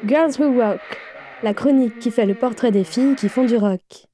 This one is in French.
Girls Who Rock, la chronique qui fait le portrait des filles qui font du rock.